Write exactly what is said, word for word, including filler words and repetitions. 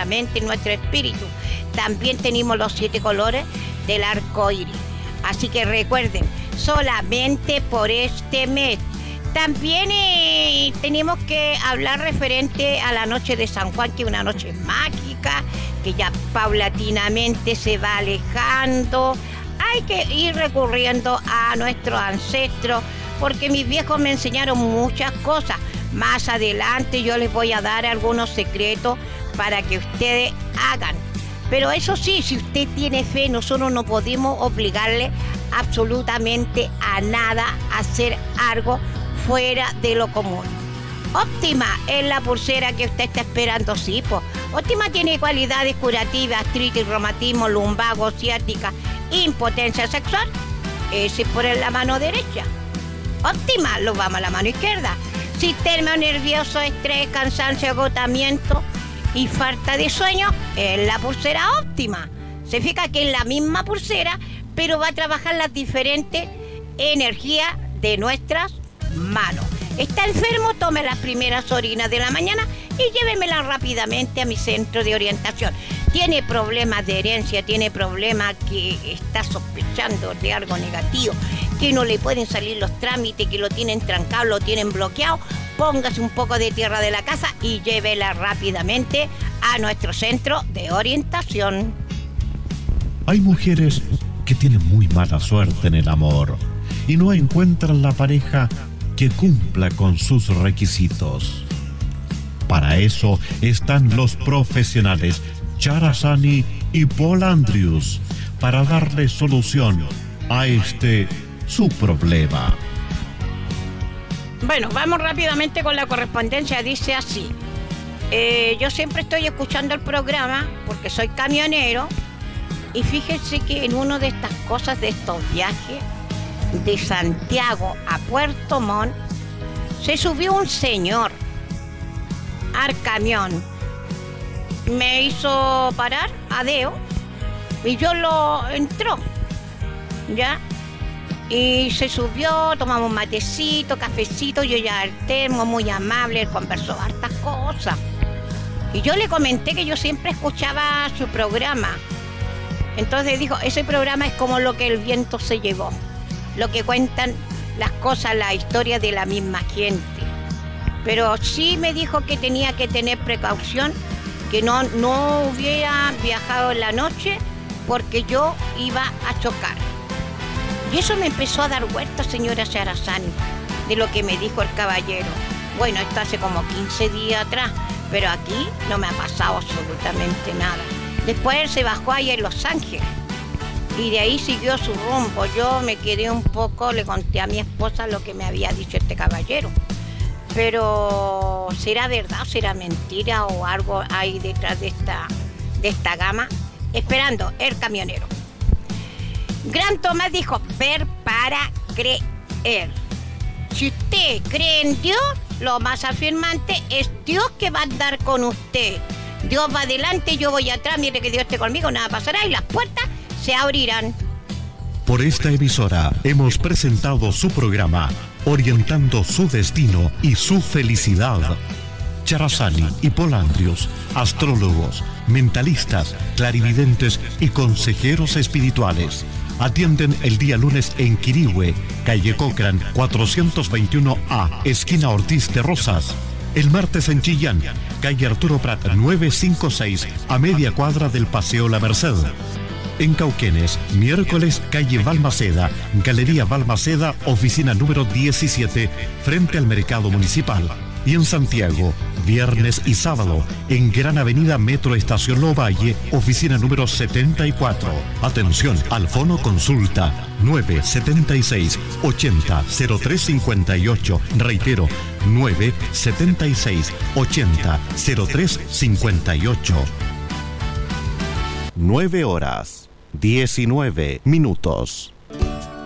nuestra mente, en nuestro espíritu. También tenemos los siete colores del arco iris. Así que recuerden, solamente por este mes. También eh, tenemos que hablar referente a la noche de San Juan, que es una noche mágica, que ya paulatinamente se va alejando. Hay que ir recurriendo a nuestros ancestros, porque mis viejos me enseñaron muchas cosas. Más adelante yo les voy a dar algunos secretos para que ustedes hagan. Pero eso sí, si usted tiene fe, nosotros no podemos obligarle absolutamente a nada a hacer algo fuera de lo común. Óptima es la pulsera que usted está esperando, sí, pues. Óptima tiene cualidades curativas, artritis, reumatismo, lumbago, ciática, impotencia sexual. Ese es por la mano derecha. Óptima, lo vamos a la mano izquierda. Sistema nervioso, estrés, cansancio, agotamiento y falta de sueño es la pulsera óptima. Se fija que es la misma pulsera, pero va a trabajar las diferentes energías de nuestras manos. Está enfermo, tome las primeras orinas de la mañana y llévemela rápidamente a mi centro de orientación. Tiene problemas de herencia, tiene problemas que está sospechando de algo negativo, que no le pueden salir los trámites, que lo tienen trancado, lo tienen bloqueado. Póngase un poco de tierra de la casa y llévela rápidamente a nuestro centro de orientación. Hay mujeres que tienen muy mala suerte en el amor y no encuentran la pareja que cumpla con sus requisitos. Para eso están los profesionales Charazani y Paul Andrews para darle solución a este su problema. Bueno, vamos rápidamente con la correspondencia. Dice así: eh, yo siempre estoy escuchando el programa porque soy camionero, y fíjense que en una de estas cosas, de estos viajes de Santiago a Puerto Montt, se subió un señor al camión. Me hizo parar a Deo y yo lo entró, ¿ya? Y se subió, tomamos un matecito, cafecito, yo ya el termo, muy amable, él conversó hartas cosas. Y yo le comenté que yo siempre escuchaba su programa. Entonces dijo, ese programa es como lo que el viento se llevó, lo que cuentan las cosas, la historia de la misma gente. Pero sí me dijo que tenía que tener precaución, que no, no hubiera viajado en la noche porque yo iba a chocar. Y eso me empezó a dar vueltas, señora Charazani, de lo que me dijo el caballero. Bueno, esto hace como quince días atrás, pero aquí no me ha pasado absolutamente nada. Después él se bajó ahí en Los Ángeles y de ahí siguió su rumbo. Yo me quedé un poco, le conté a mi esposa lo que me había dicho este caballero. Pero ¿será verdad o será mentira o algo hay detrás de esta, de esta gama? Esperando el camionero. Gran Tomás dijo, ver para creer. Si usted cree en Dios, lo más afirmante es Dios que va a andar con usted. Dios va adelante, yo voy atrás, mire que Dios esté conmigo, nada pasará y las puertas se abrirán. Por esta emisora hemos presentado su programa, orientando su destino y su felicidad. Charazani y Paul Andrews, astrólogos, mentalistas, clarividentes y consejeros espirituales. Atienden el día lunes en Quirihue, calle Cochrane cuatrocientos veintiuno A, esquina Ortiz de Rosas. El martes en Chillán, calle Arturo Prat novecientos cincuenta y seis, a media cuadra del Paseo La Merced. En Cauquenes, miércoles, calle Balmaceda, Galería Balmaceda, oficina número diecisiete, frente al Mercado Municipal. Y en Santiago, viernes y sábado, en Gran Avenida Metro Estación Lovalle, oficina número setenta y cuatro. Atención, al fono consulta nueve siete seis, ochenta, cero tres cincuenta y ocho. Reitero, nueve siete seis, ochenta, cero tres cincuenta y ocho. nueve horas, diecinueve minutos.